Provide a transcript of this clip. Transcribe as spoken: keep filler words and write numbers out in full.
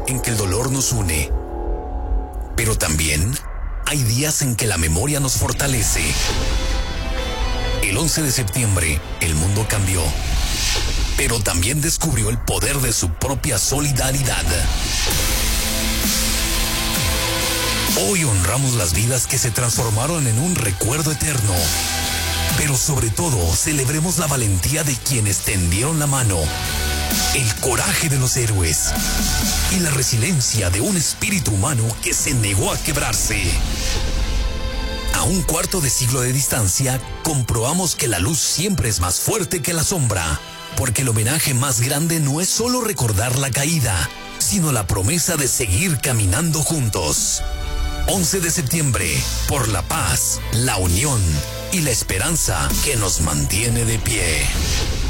en que el dolor nos une, pero también hay días en que la memoria nos fortalece. El once de septiembre, el mundo cambió, pero también descubrió el poder de su propia solidaridad. Hoy honramos las vidas que se transformaron en un recuerdo eterno, pero sobre todo celebremos la valentía de quienes tendieron la mano, el coraje de los héroes y la resiliencia de un espíritu humano que se negó a quebrarse. A un cuarto de siglo de distancia, comprobamos que la luz siempre es más fuerte que la sombra, porque el homenaje más grande no es solo recordar la caída, sino la promesa de seguir caminando juntos. once de septiembre, por la paz, la unión y la esperanza que nos mantiene de pie.